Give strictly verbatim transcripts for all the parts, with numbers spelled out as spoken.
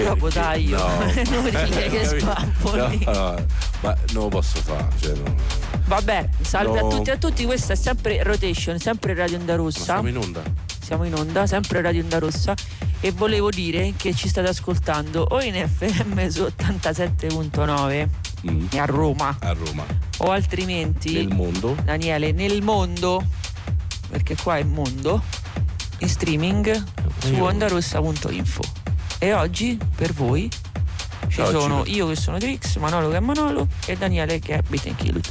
troppo taglio. No. È inutile che spappoli. No, no, ma non lo posso fare, cioè no. Vabbè, salve No. a tutti e a tutti, questa è sempre Rotation, sempre Radio Onda Ma Rossa. siamo in onda. Siamo in onda, sempre Radio Onda Rossa. E volevo dire che ci state ascoltando o in F M su ottantasette virgola nove Mm. a Roma, A Roma. o altrimenti Nel mondo. Daniele, nel mondo, perché qua è mondo, in streaming su Io- ondarossa punto info. E oggi per voi ci Oggi sono per- io che sono Trix, Manolo che è Manolo e Daniele che è Beat and Kill.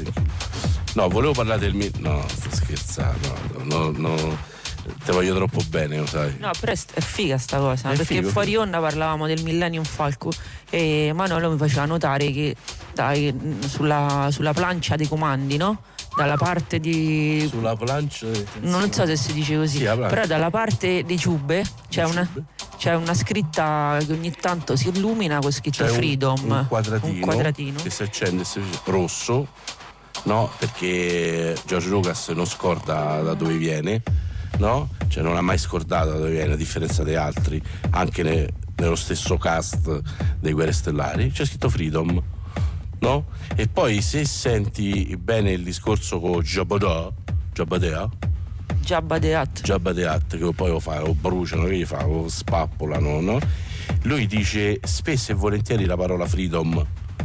No, volevo parlare del mio. No, sto scherzando. No, no, no. Te voglio troppo bene, lo sai. No, però è è figa sta cosa, È perché figo, fuori figo. onda parlavamo del Millennium Falcon e Manolo mi faceva notare che dai, sulla, sulla plancia dei comandi, no? Dalla parte di... Sulla plancia. non so se si dice così, Sì, la plancia. però dalla parte dei ciube c'è Dei una, ciube? c'è una scritta che ogni tanto si illumina con scritto C'è un- Freedom, un quadratino, un quadratino. che si accende e si dice rosso, no? Perché George Lucas non scorda da dove viene, no? Cioè non ha mai scordato da dove viene, a differenza di altri, anche ne- nello stesso cast dei Guerre Stellari c'è scritto Freedom, no? E poi se senti bene il discorso con Jabba Jabba Jabba the Hutt. Jabba the Hutt, che poi lo fa, lo bruciano, che gli fa, lo spappolano, no? Lui dice spesso e volentieri la parola freedom,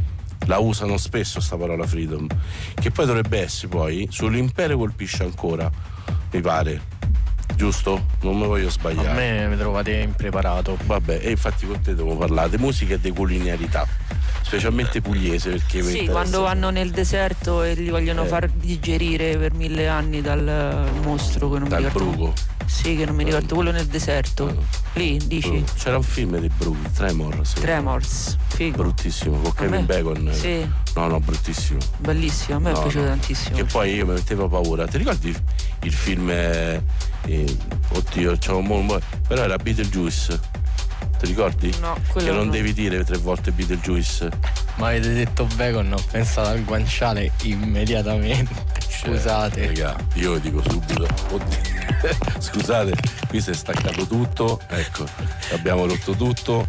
la usano spesso sta parola freedom, che poi dovrebbe essere poi sull'impero colpisce ancora, mi pare, giusto? Non mi voglio A sbagliare. me mi trovate impreparato. Vabbè, e infatti con te devo parlare di musica e di culinarietà, specialmente pugliese, perché mi Sì, interessa. quando vanno nel deserto e li vogliono Eh. far digerire per mille anni dal mostro che non Dal mi ricordo. bruco. Sì, che non mi ricordo, quello nel deserto. Ah. Lì dici C'era un film di Bruco, Tremor, sì. Tremors, figo. Bruttissimo, con A Kevin me- Bacon. Sì, No, no, bruttissimo. bellissimo, a me No, è piaciuto no. tantissimo. Che poi io mi mettevo paura. Ti ricordi il, il film? eh, eh, oddio, c'avevo mo- mo- però era Beetlejuice. Ti ricordi? No, Che quello non no. devi dire tre volte Beetlejuice. Ma avete detto bacon, ho pensato al guanciale immediatamente. Scusate. Raga, io dico subito. Oddio. Scusate, qui si è staccato tutto. Ecco, abbiamo rotto tutto.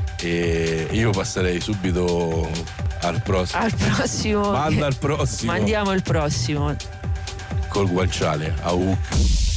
E io passerei subito al prossimo. Al prossimo. Manda al prossimo. Mandiamo il prossimo. Col guanciale. Au.